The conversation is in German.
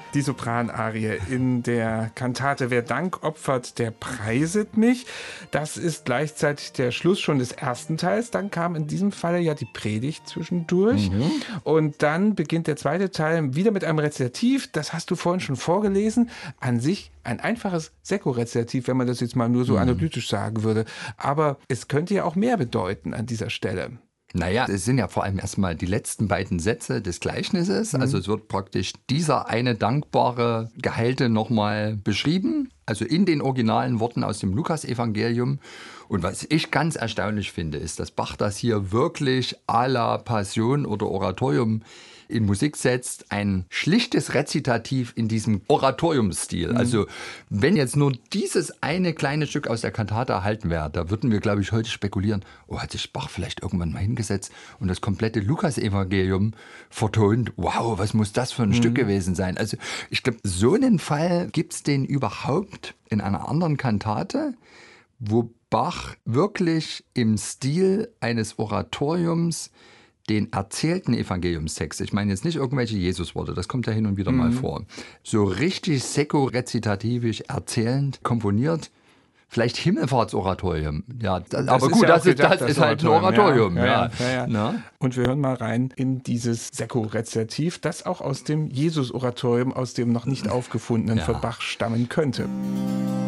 Die Sopranarie in der Kantate Wer Dank opfert, der preiset mich. Das ist gleichzeitig der Schluss schon des ersten Teils. Dann kam in diesem Falle ja die Predigt zwischendurch. Und dann beginnt der zweite Teil wieder mit einem Rezitativ. Das hast du vorhin schon vorgelesen. An sich ein einfaches Sekko-Rezitativ, wenn man das jetzt mal nur so analytisch sagen würde. Aber es könnte ja auch mehr bedeuten an dieser Stelle. Naja, es sind ja vor allem erstmal die letzten beiden Sätze des Gleichnisses. Also es wird praktisch dieser eine dankbare Geheilte nochmal beschrieben. Also in den originalen Worten aus dem Lukas-Evangelium. Und was ich ganz erstaunlich finde, ist, dass Bach das hier wirklich à la Passion oder Oratorium in Musik setzt, ein schlichtes Rezitativ in diesem Oratoriumsstil. Also wenn jetzt nur dieses eine kleine Stück aus der Kantate erhalten wäre, da würden wir, glaube ich, heute spekulieren, hat sich Bach vielleicht irgendwann mal hingesetzt und das komplette Lukas-Evangelium vertont. Wow, was muss das für ein Stück gewesen sein? Also ich glaube, so einen Fall gibt es den überhaupt in einer anderen Kantate, wo Bach wirklich im Stil eines Oratoriums den erzählten Evangeliumstext, ich meine jetzt nicht irgendwelche Jesusworte, das kommt ja hin und wieder mal vor, so richtig sekko-rezitativisch erzählend komponiert, vielleicht Himmelfahrtsoratorium. Ja, aber gut, das ist halt ein Oratorium. Ja. Und wir hören mal rein in dieses Sekko-Rezitativ, das auch aus dem Jesus-Oratorium, aus dem noch nicht aufgefundenen von Bach stammen könnte.